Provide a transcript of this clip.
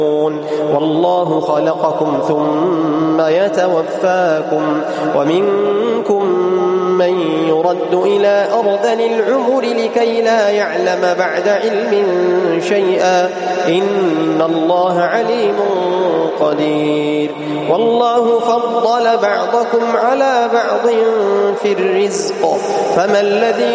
والله خلقكم ثم يتوفاكم ومنكم من يرد إلى أرذل العمر لكي لا يعلم بعد علم شيئا إن الله عليم قدير. والله فضل بعضكم على بعض في الرزق فما الذي